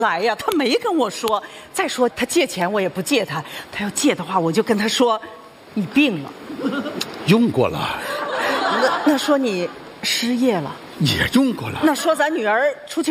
来呀，他没跟我说。再说他借钱我也不借他，他要借的话我就跟他说，你病了。 用过了。 那说你失业了。 也用过了。 那说咱女儿出去